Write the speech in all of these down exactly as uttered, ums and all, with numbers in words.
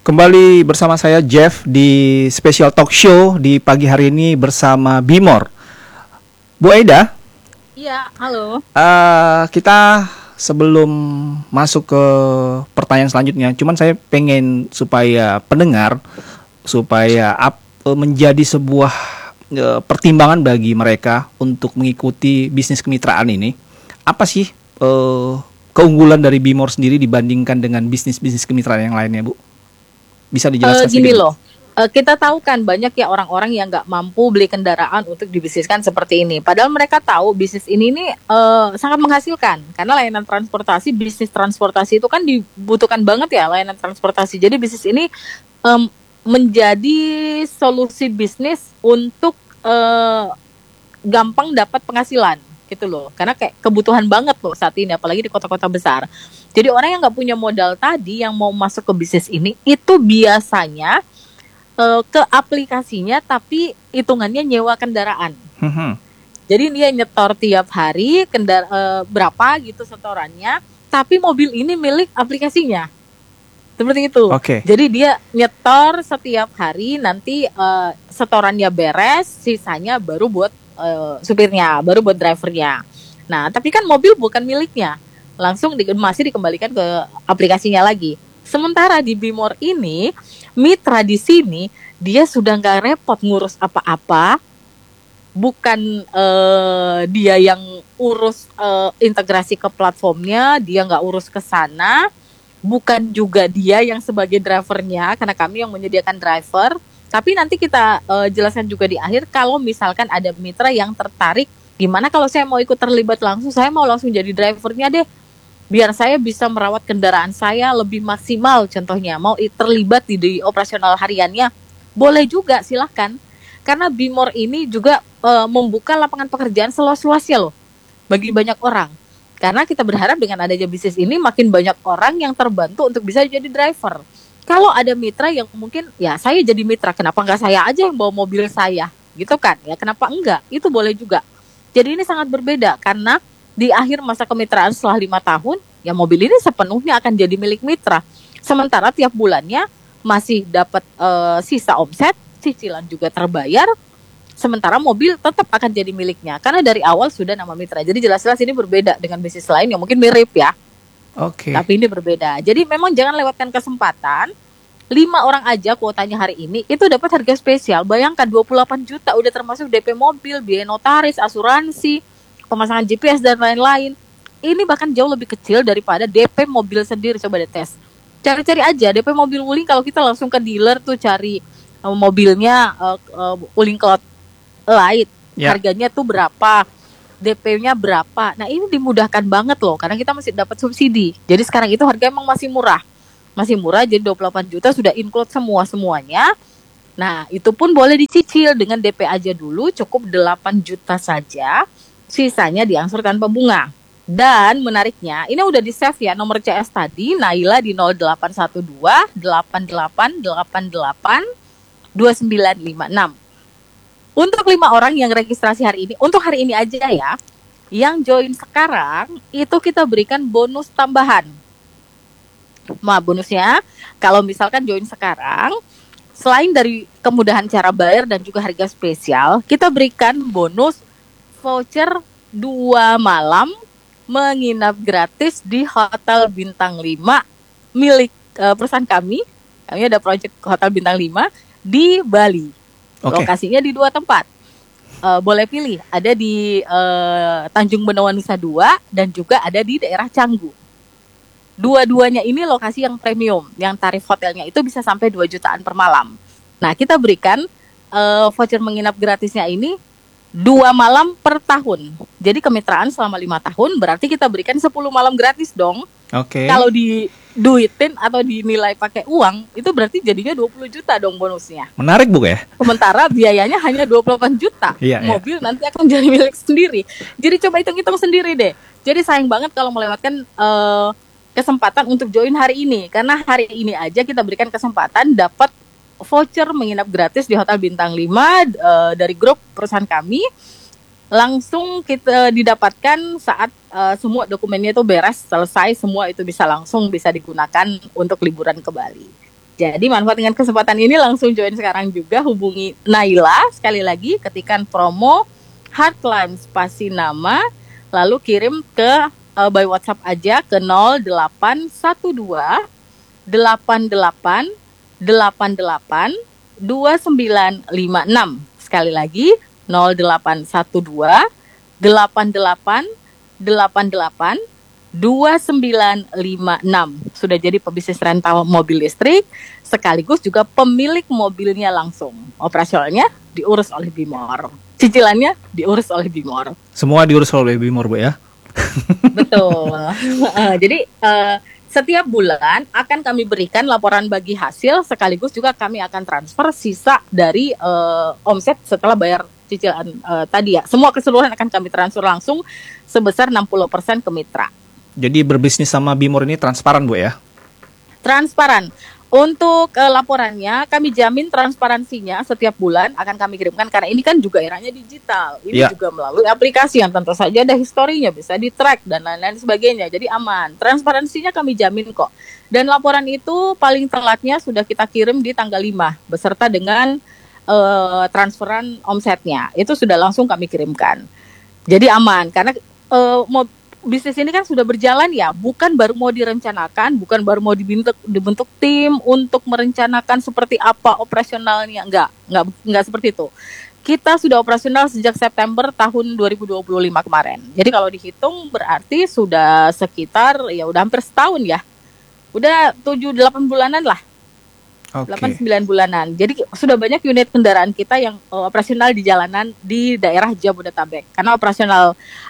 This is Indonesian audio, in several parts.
Kembali bersama saya Jeff di special talk show di pagi hari ini bersama Bimor. Bu Aida, Iya, halo. uh, kita sebelum masuk ke pertanyaan selanjutnya, cuman saya pengen supaya pendengar, supaya ap, menjadi sebuah uh, pertimbangan bagi mereka untuk mengikuti bisnis kemitraan ini. Apa sih uh, keunggulan dari Bimor sendiri dibandingkan dengan bisnis-bisnis kemitraan yang lainnya, Bu? Bisa dijelaskan Uh, gini sedikit? loh, uh, kita tahu kan banyak ya orang-orang yang nggak mampu beli kendaraan untuk dibisniskan seperti ini. Padahal mereka tahu bisnis ini nih uh, sangat menghasilkan. Karena layanan transportasi, bisnis transportasi itu kan dibutuhkan banget ya layanan transportasi. Jadi bisnis ini um, menjadi solusi bisnis untuk uh, gampang dapat penghasilan gitu loh. Karena kayak kebutuhan banget loh saat ini, apalagi di kota-kota besar. Jadi orang yang nggak punya modal tadi yang mau masuk ke bisnis ini itu biasanya uh, ke aplikasinya tapi hitungannya nyewa kendaraan. Hmm. Jadi dia nyetor tiap hari kendara uh, berapa gitu setorannya, tapi mobil ini milik aplikasinya. Seperti itu. Oke. Jadi dia nyetor setiap hari, nanti uh, setorannya beres, sisanya baru buat uh, supirnya, baru buat drivernya. Nah, tapi kan mobil bukan miliknya. Langsung di, masih dikembalikan ke aplikasinya lagi. Sementara di Bimor ini, mitra di sini dia sudah nggak repot ngurus apa-apa, bukan uh, dia yang urus uh, integrasi ke platformnya, dia nggak urus ke sana, bukan juga dia yang sebagai drivernya, karena kami yang menyediakan driver. Tapi nanti kita uh, jelaskan juga di akhir kalau misalkan ada mitra yang tertarik, gimana kalau saya mau ikut terlibat langsung, saya mau langsung jadi drivernya deh. Biar saya bisa merawat kendaraan saya lebih maksimal, contohnya mau terlibat di, di operasional hariannya, boleh juga, silahkan. Karena Bimor ini juga e, membuka lapangan pekerjaan seluas-luasnya loh, bagi banyak orang. Karena kita berharap dengan adanya bisnis ini, makin banyak orang yang terbantu untuk bisa jadi driver. Kalau ada mitra yang mungkin, ya saya jadi mitra, kenapa nggak saya aja yang bawa mobil saya, gitu kan? Ya kenapa enggak? Itu boleh juga. Jadi ini sangat berbeda, karena di akhir masa kemitraan setelah lima tahun, ya mobil ini sepenuhnya akan jadi milik mitra. Sementara tiap bulannya masih dapat uh, sisa omset, cicilan juga terbayar, sementara mobil tetap akan jadi miliknya. Karena dari awal sudah nama mitra. Jadi jelas-jelas ini berbeda dengan bisnis lain yang mungkin mirip ya. Oke. Okay. Tapi ini berbeda. Jadi memang jangan lewatkan kesempatan. Lima orang aja kuotanya hari ini, itu dapat harga spesial. Bayangkan dua puluh delapan juta, udah termasuk D P mobil, biaya notaris, asuransi, pemasangan G P S dan lain-lain. Ini bahkan jauh lebih kecil daripada D P mobil sendiri. Coba deh tes, cari-cari aja D P mobil Wuling. Kalau kita langsung ke dealer tuh cari uh, mobilnya uh, uh, Wuling Cloud Light, yeah. Harganya tuh berapa, D P-nya berapa. Nah ini dimudahkan banget loh, karena kita masih dapat subsidi. Jadi sekarang itu harga emang masih murah, masih murah. Jadi dua puluh delapan juta sudah include semua semuanya. Nah itu pun boleh dicicil dengan D P aja dulu, cukup delapan juta saja. Sisanya diangsur tanpa bunga. Dan menariknya, ini udah di save ya nomor C S tadi, Naila di nol delapan satu dua delapan delapan delapan delapan dua sembilan lima enam. Untuk lima orang yang registrasi hari ini, untuk hari ini aja ya, yang join sekarang, itu kita berikan bonus tambahan. Nah bonusnya, kalau misalkan join sekarang, selain dari kemudahan cara bayar dan juga harga spesial, kita berikan bonus voucher dua malam menginap gratis di Hotel Bintang lima milik uh, perusahaan kami. Kami ada proyek Hotel Bintang lima di Bali. Okay. Lokasinya di dua tempat. Uh, boleh pilih, ada di uh, Tanjung Benoa Nusa Dua dan juga ada di daerah Canggu. Dua-duanya ini lokasi yang premium, yang tarif hotelnya itu bisa sampai dua jutaan per malam. Nah, kita berikan uh, voucher menginap gratisnya ini dua malam per tahun. Jadi kemitraan selama lima tahun berarti kita berikan sepuluh malam gratis dong. Oke. Okay. Kalau diduitin atau dinilai pakai uang, itu berarti jadinya dua puluh juta dong bonusnya. Menarik Bu ya? Sementara biayanya hanya dua puluh delapan juta. Iya, mobil iya. Nanti akan jadi milik sendiri. Jadi coba hitung-hitung sendiri deh. Jadi sayang banget kalau melewatkan uh, kesempatan untuk join hari ini. Karena hari ini aja kita berikan kesempatan dapat voucher menginap gratis di Hotel Bintang lima uh, dari grup perusahaan kami. Langsung kita didapatkan saat uh, semua dokumennya itu beres, selesai, semua itu bisa langsung bisa digunakan untuk liburan ke Bali. Jadi manfaatkan kesempatan ini, langsung join sekarang juga, hubungi Naila. Sekali lagi ketikkan promo Heartline spasi nama, lalu kirim ke uh, by WhatsApp aja ke nol delapan satu dua delapan delapan delapan delapan dua sembilan lima enam. Sekali lagi nol delapan satu dua delapan delapan delapan delapan dua sembilan lima enam. Sudah jadi pebisnis rental mobil listrik, sekaligus juga pemilik mobilnya langsung. Operasionalnya diurus oleh Bimor, cicilannya diurus oleh Bimor. Semua diurus oleh Bimor, Bu ya. Betul. Jadi uh, setiap bulan akan kami berikan laporan bagi hasil, sekaligus juga kami akan transfer sisa dari uh, omset setelah bayar cicilan uh, tadi ya. Semua keseluruhan akan kami transfer langsung sebesar enam puluh persen ke mitra. Jadi berbisnis sama Bimor ini transparan, Bu ya? Transparan. Untuk uh, laporannya kami jamin transparansinya setiap bulan akan kami kirimkan, karena ini kan juga eranya digital. Ini ya. juga melalui aplikasi yang tentu saja ada historinya, bisa di-track dan lain-lain sebagainya. Jadi aman. Transparansinya kami jamin kok. Dan laporan itu paling telatnya sudah kita kirim di tanggal lima beserta dengan uh, transferan omsetnya. Itu sudah langsung kami kirimkan. Jadi aman, karena uh, mau bisnis ini kan sudah berjalan ya, bukan baru mau direncanakan, bukan baru mau dibentuk dibentuk tim untuk merencanakan seperti apa operasionalnya, enggak, enggak, enggak seperti itu. Kita sudah operasional sejak September tahun dua ribu dua puluh lima kemarin. Jadi kalau dihitung berarti sudah sekitar ya udah hampir setahun ya. Udah tujuh delapan bulanan lah. Okay. delapan sembilan bulanan. Jadi sudah banyak unit kendaraan kita yang uh, operasional di jalanan di daerah Jabodetabek. Karena operasional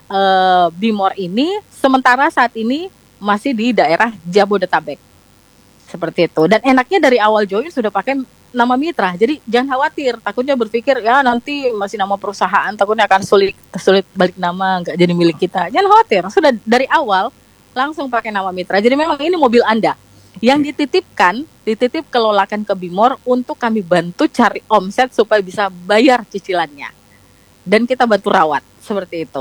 uh, Bimor ini sementara saat ini masih di daerah Jabodetabek. Seperti itu. Dan enaknya dari awal join sudah pakai nama mitra. Jadi jangan khawatir, takutnya berpikir ya nanti masih nama perusahaan, takutnya akan sulit sulit balik nama, nggak jadi milik kita. Jangan khawatir, sudah dari awal langsung pakai nama mitra. Jadi memang ini mobil Anda yang dititipkan, dititip kelolakan ke Bimor untuk kami bantu cari omset supaya bisa bayar cicilannya. Dan kita bantu rawat, seperti itu.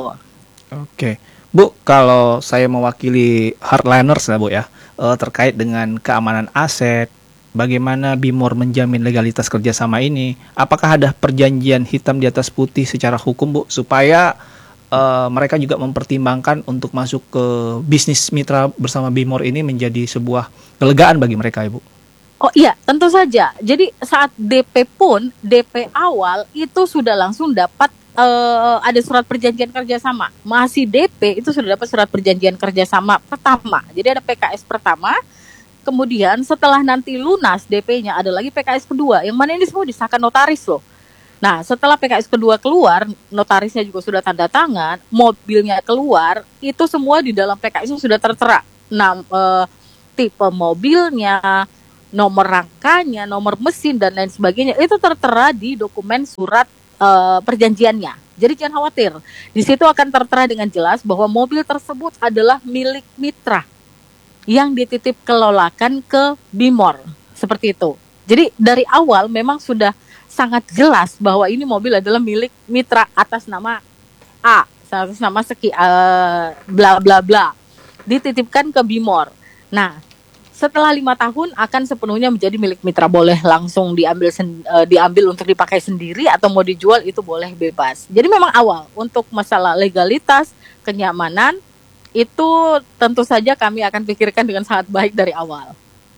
Oke. Bu, kalau saya mewakili hardliners ya Bu ya, eh, terkait dengan keamanan aset, bagaimana Bimor menjamin legalitas kerjasama ini? Apakah ada perjanjian hitam di atas putih secara hukum Bu, supaya Uh, mereka juga mempertimbangkan untuk masuk ke bisnis mitra bersama Bimor ini menjadi sebuah kelegaan bagi mereka, Ibu? Oh iya, tentu saja. Jadi saat D P pun, D P awal itu sudah langsung dapat uh, ada surat perjanjian kerjasama. Masih D P itu sudah dapat surat perjanjian kerjasama pertama. Jadi ada P K S pertama, kemudian setelah nanti lunas D P-nya ada lagi P K S kedua. Yang mana ini semua disahkan notaris loh. Nah, setelah P K S kedua keluar, notarisnya juga sudah tanda tangan, mobilnya keluar, itu semua di dalam P K S sudah tertera. Nah, e, tipe mobilnya, nomor rangkanya, nomor mesin, dan lain sebagainya, itu tertera di dokumen surat e, perjanjiannya. Jadi jangan khawatir, di situ akan tertera dengan jelas bahwa mobil tersebut adalah milik mitra yang dititip kelolakan ke Bimor, seperti itu. Jadi dari awal memang sudah sangat jelas bahwa ini mobil adalah milik mitra atas nama A, atas nama seki uh, bla bla bla, dititipkan ke Bimor. Nah, setelah lima tahun akan sepenuhnya menjadi milik mitra, boleh langsung diambil sen, uh, diambil untuk dipakai sendiri atau mau dijual itu boleh bebas. Jadi memang awal untuk masalah legalitas, kenyamanan itu tentu saja kami akan pikirkan dengan sangat baik dari awal.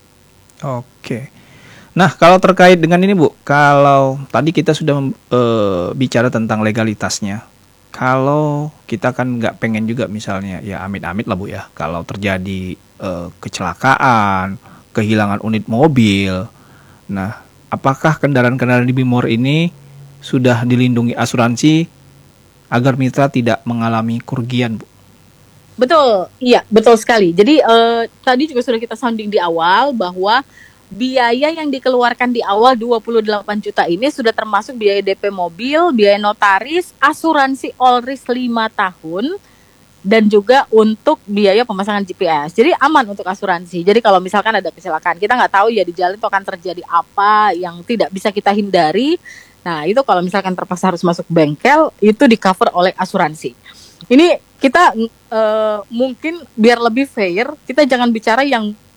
Oke. Nah, kalau terkait dengan ini Bu, kalau tadi kita sudah e, bicara tentang legalitasnya, kalau kita kan nggak pengen juga misalnya, ya amit-amit lah Bu ya, kalau terjadi e, kecelakaan, kehilangan unit mobil, nah apakah kendaraan-kendaraan di Bimor ini sudah dilindungi asuransi agar mitra tidak mengalami kerugian Bu? Betul, iya betul sekali. Jadi e, tadi juga sudah kita sounding di awal bahwa biaya yang dikeluarkan di awal dua puluh delapan juta ini sudah termasuk biaya D P mobil, biaya notaris, asuransi all risk lima tahun, dan juga untuk biaya pemasangan G P S. Jadi aman untuk asuransi. Jadi kalau misalkan ada kecelakaan, kita nggak tahu ya di jalan itu akan terjadi apa yang tidak bisa kita hindari. Nah itu kalau misalkan terpaksa harus masuk bengkel, itu di cover oleh asuransi. Ini kita uh, mungkin biar lebih fair, kita jangan bicara yang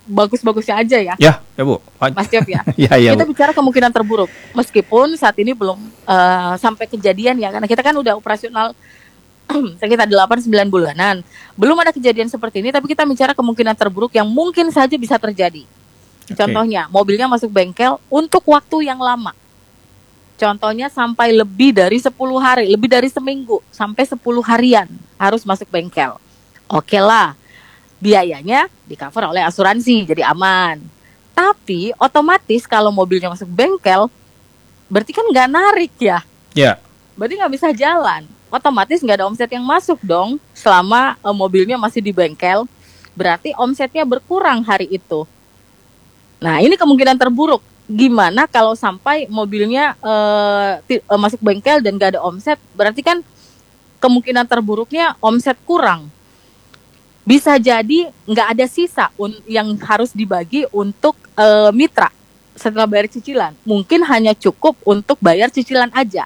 bagus-bagusnya aja ya. Ya, ya Bu. Mas Jeff ya. Ya, ya Kita Bu. bicara kemungkinan terburuk. Meskipun saat ini belum uh, sampai kejadian ya, karena kita kan udah operasional sekitar delapan sembilan bulanan. Belum ada kejadian seperti ini, tapi kita bicara kemungkinan terburuk yang mungkin saja bisa terjadi. Oke. Contohnya, mobilnya masuk bengkel untuk waktu yang lama. Contohnya sampai lebih dari sepuluh hari, lebih dari seminggu, sampai sepuluh harian harus masuk bengkel. Oke lah, biayanya di-cover oleh asuransi, jadi aman. Tapi otomatis kalau mobilnya masuk bengkel, berarti kan nggak narik ya. Ya. Berarti nggak bisa jalan. Otomatis nggak ada omset yang masuk dong selama uh, mobilnya masih di bengkel. Berarti omsetnya berkurang hari itu. Nah ini kemungkinan terburuk. Gimana kalau sampai mobilnya uh, ti- uh, masuk bengkel dan nggak ada omset? Berarti kan kemungkinan terburuknya omset kurang. Bisa jadi nggak ada sisa un- yang harus dibagi untuk uh, mitra setelah bayar cicilan. Mungkin hanya cukup untuk bayar cicilan aja.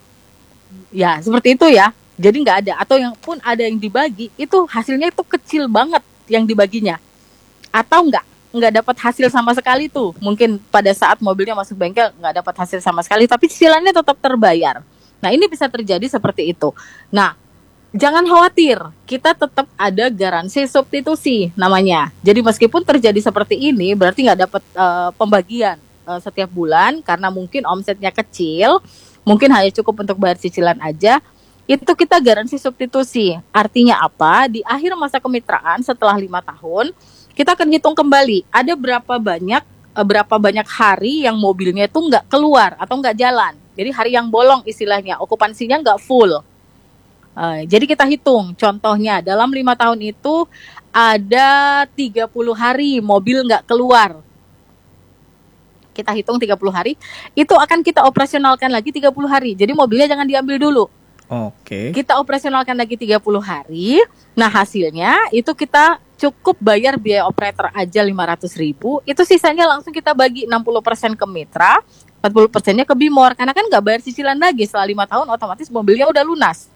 Ya seperti itu ya. Jadi nggak ada. Atau yang pun ada yang dibagi, itu hasilnya itu kecil banget yang dibaginya. Atau nggak nggak dapat hasil sama sekali tuh. Mungkin pada saat mobilnya masuk bengkel nggak dapat hasil sama sekali, tapi cicilannya tetap terbayar. Nah ini bisa terjadi seperti itu. Nah jangan khawatir, kita tetap ada garansi substitusi namanya. Jadi meskipun terjadi seperti ini, berarti nggak dapat uh, pembagian uh, setiap bulan karena mungkin omsetnya kecil, mungkin hanya cukup untuk bayar cicilan aja. Itu kita garansi substitusi. Artinya apa? Di akhir masa kemitraan setelah lima tahun, kita akan hitung kembali ada berapa banyak uh, berapa banyak hari yang mobilnya itu nggak keluar atau nggak jalan. Jadi hari yang bolong istilahnya, okupansinya nggak full. Uh, jadi kita hitung, contohnya dalam lima tahun itu ada tiga puluh hari mobil nggak keluar. Kita hitung tiga puluh hari, itu akan kita operasionalkan lagi tiga puluh hari. Jadi mobilnya jangan diambil dulu. Oke. Kita operasionalkan lagi tiga puluh hari. Nah hasilnya itu kita cukup bayar biaya operator aja lima ratus ribu. Itu sisanya langsung kita bagi enam puluh persen ke mitra, empat puluh persennya ke Bimor. Karena kan nggak bayar cicilan lagi setelah lima tahun, otomatis mobilnya udah lunas.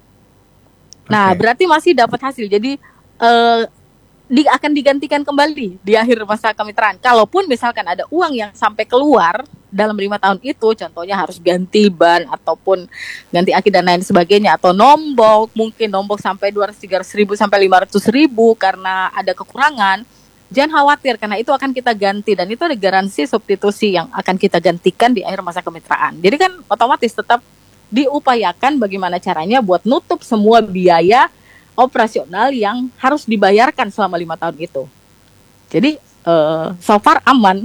Nah, Oke. berarti masih dapat hasil. Jadi uh, di, akan digantikan kembali di akhir masa kemitraan. Kalaupun misalkan ada uang yang sampai keluar dalam lima tahun itu, contohnya harus ganti ban ataupun ganti aki dan lain sebagainya, atau nombok, mungkin nombok sampai dua ratus tiga ratus ribu sampai lima ratus ribu karena ada kekurangan, jangan khawatir karena itu akan kita ganti dan itu ada garansi substitusi yang akan kita gantikan di akhir masa kemitraan. Jadi kan otomatis tetap diupayakan bagaimana caranya buat nutup semua biaya operasional yang harus dibayarkan selama lima tahun itu. Jadi uh, so far aman.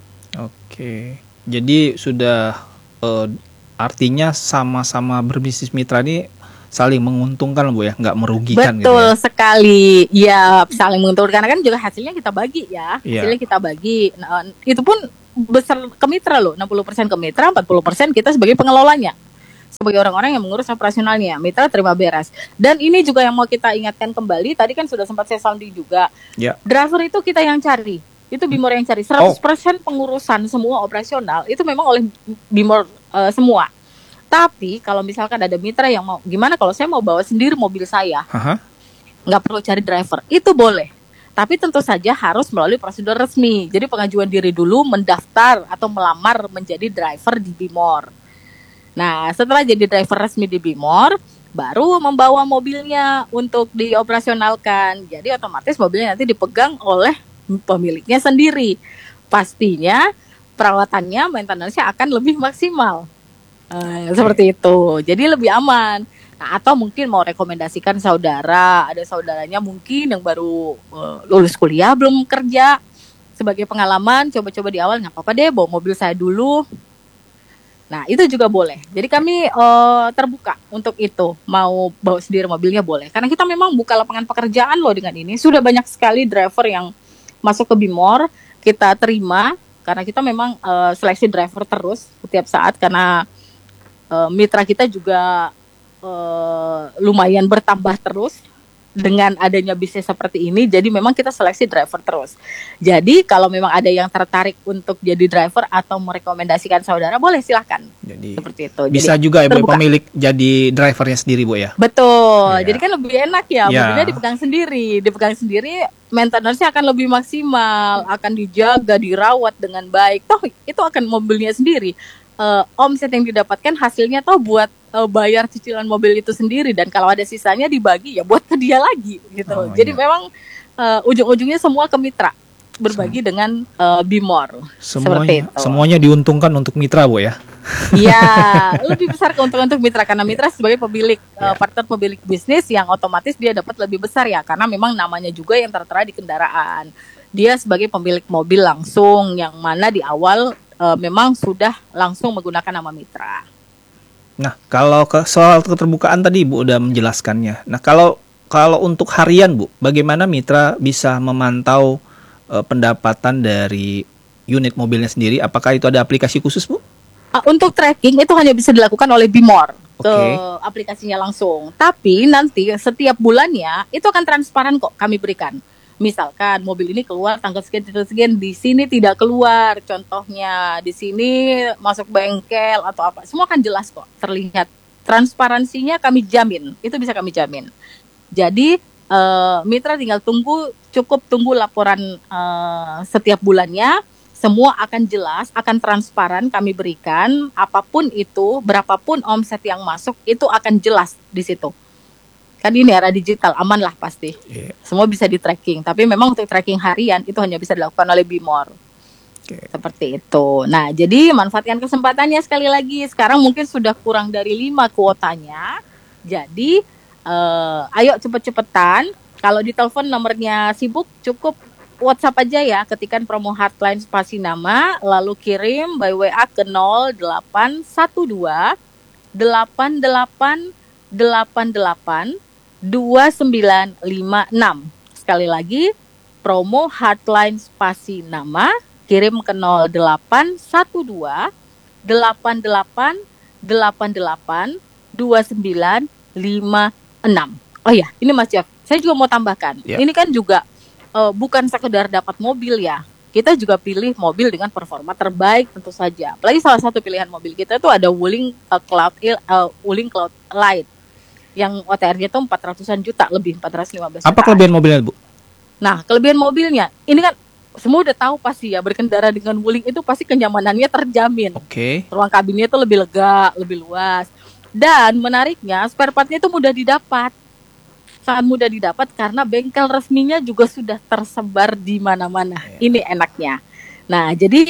Oke. Jadi sudah uh, artinya sama-sama berbisnis mitra ini saling menguntungkan Bu ya, nggak merugikan. Betul gitu ya. sekali. Ya saling menguntungkan karena kan juga hasilnya kita bagi ya. Iya. Hasilnya kita bagi. Nah, itu pun besar ke mitra loh, enam puluh persen ke mitra, empat puluh persen kita sebagai pengelolanya. Sebagai orang-orang yang mengurus operasionalnya, mitra terima beres. Dan ini juga yang mau kita ingatkan kembali, tadi kan sudah sempat saya sounding juga. Ya. Driver itu kita yang cari, itu Bimor yang cari. seratus persen pengurusan semua operasional itu memang oleh Bimor uh, semua. Tapi kalau misalkan ada mitra yang mau, gimana kalau saya mau bawa sendiri mobil saya, Aha. nggak perlu cari driver, itu boleh. Tapi tentu saja harus melalui prosedur resmi. Jadi pengajuan diri dulu, mendaftar atau melamar menjadi driver di Bimor. Nah, setelah jadi driver resmi di Bimor, baru membawa mobilnya untuk dioperasionalkan. Jadi otomatis mobilnya nanti dipegang oleh pemiliknya sendiri. Pastinya perawatannya, maintenance-nya akan lebih maksimal. Eh, seperti itu. Jadi lebih aman. Nah, atau mungkin mau rekomendasikan saudara, ada saudaranya mungkin yang baru uh, lulus kuliah belum kerja, sebagai pengalaman coba-coba di awal nggak apa-apa deh bawa mobil saya dulu. Nah itu juga boleh. Jadi kami uh, terbuka untuk itu. Mau bawa sendiri mobilnya boleh. Karena kita memang buka lapangan pekerjaan loh dengan ini. Sudah banyak sekali driver yang masuk ke Bimor. Kita terima. Karena kita memang uh, seleksi driver terus setiap saat. Karena uh, mitra kita juga uh, lumayan bertambah terus. dengan adanya bisnis seperti ini, jadi memang kita seleksi driver terus. Jadi kalau memang ada yang tertarik untuk jadi driver atau merekomendasikan saudara, boleh silahkan. Jadi Seperti itu. bisa Jadi, juga ya Bu, terbuka. pemilik jadi drivernya sendiri Bu ya. Betul. Iya. Jadi kan lebih enak ya, Iya. mobilnya dipegang sendiri, dipegang sendiri, maintenance-nya akan lebih maksimal, akan dijaga, dirawat dengan baik. Toh itu akan mobilnya sendiri. Eh, omset yang didapatkan hasilnya toh buat eh, bayar cicilan mobil itu sendiri, dan kalau ada sisanya dibagi ya buat ke dia lagi gitu. Oh, Jadi iya. memang eh, ujung-ujungnya semua ke mitra, berbagi dengan eh, Bimor. Semuanya Seperti itu. semuanya diuntungkan untuk mitra Bu ya. Iya, lebih besar keuntungan untuk mitra karena mitra sebagai pemilik Ya. uh, partner pemilik bisnis yang otomatis dia dapat lebih besar ya, karena memang namanya juga yang tertera di kendaraan. Dia sebagai pemilik mobil langsung yang mana di awal uh, memang sudah langsung menggunakan nama mitra. Nah, kalau ke soal keterbukaan tadi Bu udah menjelaskannya. Nah, kalau kalau untuk harian Bu, bagaimana mitra bisa memantau eh, pendapatan dari unit mobilnya sendiri? Apakah itu ada aplikasi khusus Bu? Uh, untuk tracking itu hanya bisa dilakukan oleh Bimor ke Oke. aplikasinya langsung. Tapi nanti setiap bulannya itu akan transparan kok kami berikan. Misalkan mobil ini keluar tanggal sekian tanggal sekian, di sini tidak keluar. Contohnya di sini masuk bengkel atau apa, semua akan jelas kok, terlihat. Transparansinya kami jamin, itu bisa kami jamin. Jadi eh, mitra tinggal tunggu, cukup tunggu laporan eh, setiap bulannya. Semua akan jelas, akan transparan kami berikan, apapun itu, berapapun omset yang masuk, itu akan jelas di situ. Kan ini era digital, aman lah pasti. Iya. Semua bisa di tracking, tapi memang untuk tracking harian itu hanya bisa dilakukan oleh Bimor. Oke. Seperti itu. Nah, jadi manfaatkan kesempatannya sekali lagi. Sekarang mungkin sudah kurang dari lima kuotanya. Jadi, eh, ayo cepet-cepetan. Kalau di telepon nomornya sibuk, cukup WhatsApp aja ya, ketikan promo hotline spasi nama, lalu kirim by W A ke nol delapan satu dua delapan delapan delapan delapan dua sembilan lima enam. Sekali lagi, promo hotline spasi nama, kirim ke nol delapan satu dua delapan delapan delapan delapan dua sembilan lima enam. Oh ya, ini Mas Jeff, saya juga mau tambahkan. Ya. Ini kan juga Uh, bukan sekedar dapat mobil ya, kita juga pilih mobil dengan performa terbaik tentu saja. Apalagi salah satu pilihan mobil kita itu ada Wuling uh, Cloud uh, Wuling Cloud Light yang O T R-nya itu empat ratusan juta lebih, empat ratus lima belas juta. Apa kelebihan mobilnya Bu? Nah, kelebihan mobilnya ini kan semua udah tahu pasti ya, berkendara dengan Wuling itu pasti kenyamanannya terjamin. Oke. Ruang kabinnya itu lebih lega, lebih luas. Dan menariknya spare part-nya itu mudah didapat. Sangat mudah didapat karena bengkel resminya juga sudah tersebar di mana-mana. Ini enaknya. Nah, jadi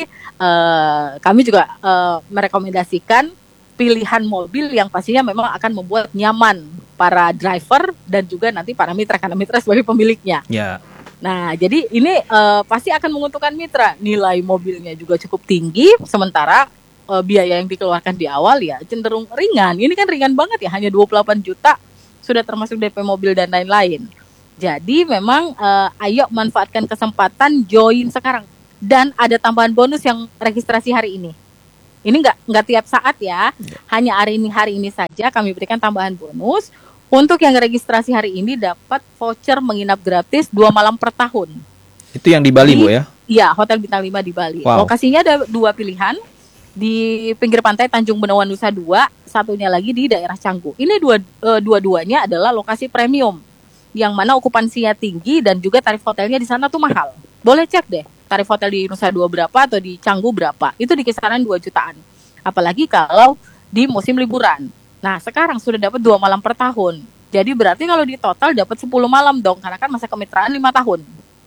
eh, kami juga eh, merekomendasikan pilihan mobil yang pastinya memang akan membuat nyaman para driver dan juga nanti para mitra, karena mitra sebagai pemiliknya. Ya. Nah, jadi ini eh, pasti akan menguntungkan mitra. Nilai mobilnya juga cukup tinggi, sementara eh, biaya yang dikeluarkan di awal ya cenderung ringan. Ini kan ringan banget ya, hanya dua puluh delapan juta. Sudah termasuk D P mobil dan lain-lain. Jadi memang uh, ayo manfaatkan kesempatan, join sekarang. Dan ada tambahan bonus yang registrasi hari ini. Ini nggak nggak tiap saat ya, hanya hari ini hari ini saja kami berikan tambahan bonus. Untuk yang registrasi hari ini dapat voucher menginap gratis dua malam per tahun. Itu yang di Bali Di- Bu ya? Iya, Hotel Bintang lima di Bali. Wow. Lokasinya ada dua pilihan. Di pinggir pantai Tanjung Benawan Nusa Dua, satunya lagi di daerah Canggu. Ini dua eh, dua-duanya adalah lokasi premium yang mana okupansinya tinggi dan juga tarif hotelnya di sana tuh mahal. Boleh cek deh tarif hotel di Nusa Dua berapa atau di Canggu berapa. Itu di kisaran dua jutaan. Apalagi kalau di musim liburan. Nah, sekarang sudah dapat dua malam per tahun. Jadi berarti kalau di total dapat sepuluh malam dong, karena kan masa kemitraan lima tahun.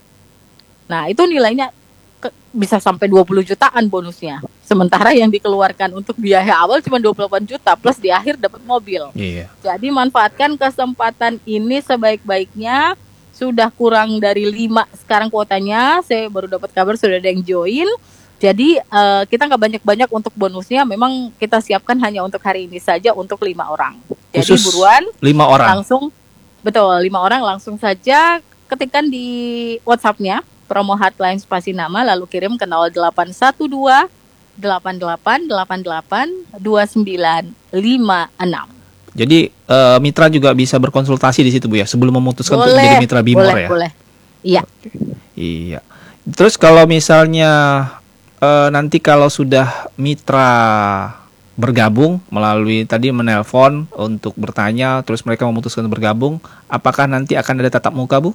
Nah, itu nilainya ke- bisa sampai dua puluh jutaan bonusnya. Sementara yang dikeluarkan untuk biaya awal cuma dua puluh delapan juta plus di akhir dapat mobil. Iya. Jadi manfaatkan kesempatan ini sebaik-baiknya. Sudah kurang dari lima sekarang kuotanya. Saya baru dapat kabar sudah ada yang join. Jadi eh, kita nggak banyak-banyak untuk bonusnya. Memang kita siapkan hanya untuk hari ini saja untuk lima orang. Jadi Khusus buruan lima orang. langsung, betul, lima orang langsung saja ketikkan di WhatsApp-nya promo hotline spasi nama, lalu kirim ke nol delapan satu dua delapan delapan delapan delapan dua sembilan lima enam. Jadi eh, mitra juga bisa berkonsultasi di situ Bu ya sebelum memutuskan untuk menjadi Boleh, mitra Bimor boleh, ya. boleh. Iya. Iya. Terus kalau misalnya eh, nanti kalau sudah mitra bergabung melalui tadi menelpon untuk bertanya, terus mereka memutuskan untuk bergabung, apakah nanti akan ada tatap muka Bu?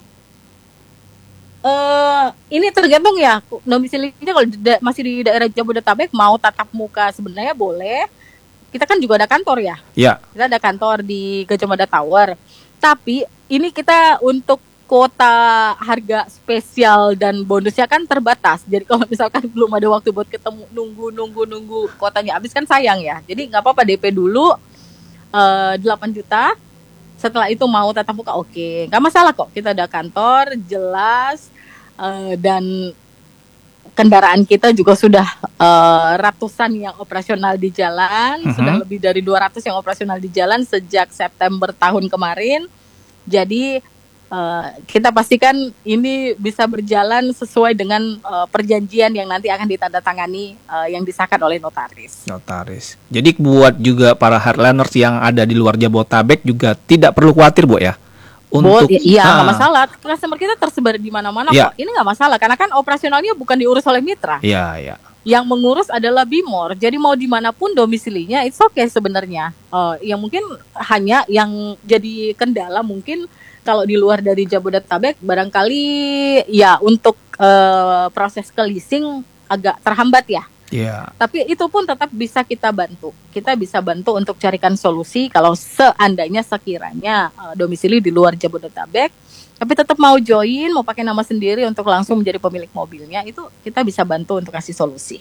Eh, ini tergantung ya domisilinya. Kalau di da- masih di daerah Jabodetabek mau tatap muka sebenarnya boleh. Kita kan juga ada kantor ya. Ya. Kita ada kantor di Gajah Mada Tower. Tapi ini kita untuk kuota harga spesial dan bonusnya kan terbatas. Jadi kalau misalkan belum ada waktu buat ketemu, nunggu nunggu nunggu kuotanya habis kan sayang ya. Jadi nggak apa-apa D P dulu eh, delapan juta. Setelah itu mau tatap muka oke, nggak masalah kok. Kita ada kantor jelas eh, dan kendaraan kita juga sudah eh, ratusan yang operasional di jalan, Mhm. sudah lebih dari dua ratus yang operasional di jalan sejak September tahun kemarin. Jadi eh, kita pastikan ini bisa berjalan sesuai dengan eh, perjanjian yang nanti akan ditandatangani eh, yang disahkan oleh notaris. Notaris. Jadi buat juga para hardliners yang ada di luar Jabotabek juga tidak perlu khawatir Bu ya. Untuk Boleh, iya nggak Ah, masalah. Customer kita tersebar di mana-mana Iya. kok. Ini nggak masalah karena kan operasionalnya bukan diurus oleh mitra. Iya, iya. Yang mengurus adalah Bimor. Jadi mau dimanapun domisilinya, it's okay sebenarnya. Eh, yang mungkin hanya yang jadi kendala mungkin kalau di luar dari Jabodetabek barangkali ya untuk eh, proses ke leasing agak terhambat ya. Iya. Tapi itu pun tetap bisa kita bantu. Kita bisa bantu untuk carikan solusi kalau seandainya sekiranya uh, domisili di luar Jabodetabek, tapi tetap mau join, mau pakai nama sendiri untuk langsung menjadi pemilik mobilnya, itu kita bisa bantu untuk kasih solusi.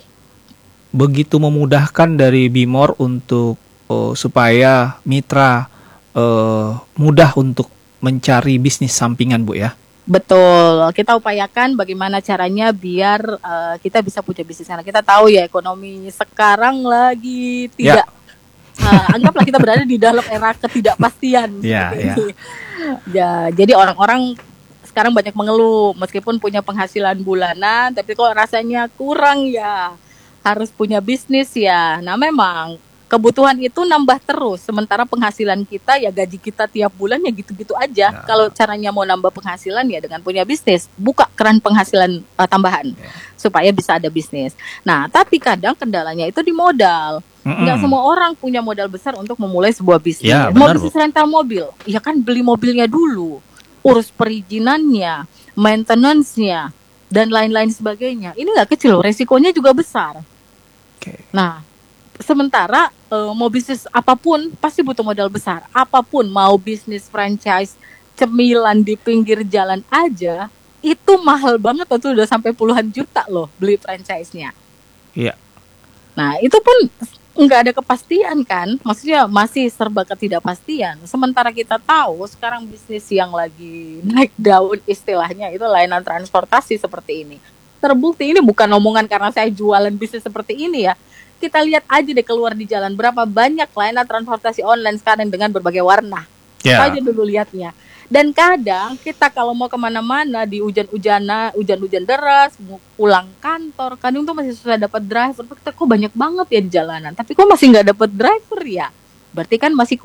Begitu memudahkan dari Bimor untuk oh, supaya mitra eh, mudah untuk mencari bisnis sampingan Bu ya. Betul, kita upayakan bagaimana caranya biar uh, kita bisa punya bisnis. Karena kita tahu ya ekonomi sekarang lagi tidak. Uh, anggaplah kita berada di dalam era ketidakpastian. Ya, seperti ya. ini. Ya, jadi orang-orang sekarang banyak mengeluh meskipun punya penghasilan bulanan, tapi kok rasanya kurang ya. Harus punya bisnis ya. Nah memang kebutuhan itu nambah terus, sementara penghasilan kita ya gaji kita tiap bulan ya gitu-gitu aja. Nah. Kalau caranya mau nambah penghasilan ya dengan punya bisnis, buka keran penghasilan uh, tambahan Ya. supaya bisa ada bisnis. Nah tapi kadang kendalanya itu di modal. Mm-mm. Nggak semua orang punya modal besar untuk memulai sebuah bisnis. Ya, Mau benar, bisnis rental mobil, ya kan beli mobilnya dulu, urus perizinannya, maintenance-nya, dan lain-lain sebagainya. Ini nggak kecil, resikonya juga besar. Oke. Nah, sementara eh, mau bisnis apapun pasti butuh modal besar. Apapun, mau bisnis franchise cemilan di pinggir jalan aja, itu mahal banget tuh, udah sampai puluhan juta loh beli franchise-nya. Iya. Nah, itu pun nggak ada kepastian kan, maksudnya masih serba ketidakpastian. Sementara kita tahu sekarang bisnis yang lagi naik daun istilahnya itu layanan transportasi seperti ini. Terbukti ini bukan omongan karena saya jualan bisnis seperti ini ya. Kita lihat aja deh keluar di jalan berapa banyak layanan transportasi online sekarang dengan berbagai warna. Ya. Apa aja dulu lihatnya. Dan kadang kita kalau mau kemana-mana di hujan-hujanan, hujan-hujan deras, mau pulang kantor, kadang tuh masih susah dapat driver. Kita kok banyak banget ya di jalanan, tapi kok masih nggak dapat driver ya? Berarti kan masih